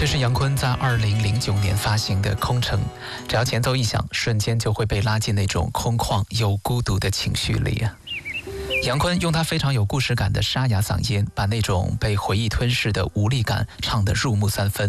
这是杨坤在2009年发行的《空城》，只要前奏一响，瞬间就会被拉进那种空旷又孤独的情绪里啊。杨坤用他非常有故事感的沙哑嗓音，把那种被回忆吞噬的无力感唱得入木三分。